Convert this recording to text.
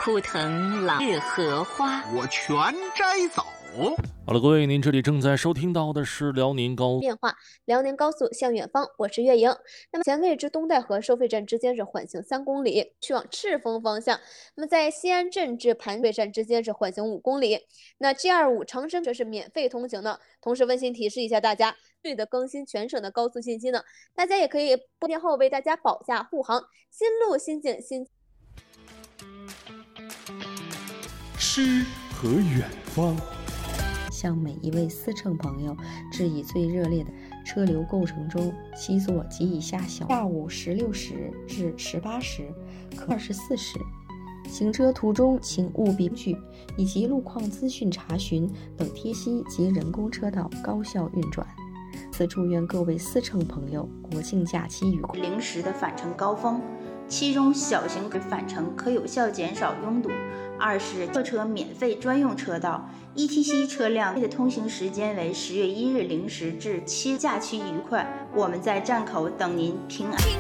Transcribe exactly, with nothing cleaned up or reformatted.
枯藤老是荷花， 我全摘走。 好了，各位，您这里正在收听到的是辽宁高变化，辽宁高速向远方，我是月莹。那么前位至东戴河收费站之间是缓行三公里，去往赤峰方向。那么在西安镇至盘水站之间是缓行五公里。那 G 二十五 长深这是免费通行的。同时温馨提示一下大家，对的更新全省的高速信息呢，大家也可以拨电后为大家保驾护航。新路新景新。 诗和远方。 向每一位司乘朋友致以最热烈的车流构成中，七座及以下小下午十六时至十八时，可二十四时。行车途中请务必据以及路况资讯查询等贴心及人工车道高效运转。此祝愿各位司乘朋友国庆假期愉快。 零时的返程高峰，其中小型返程可有效减少拥堵。二是客车免费专用车道 E T C 车辆的通行时间为十月一日零时至七，假期愉快，我们在站口等您平安。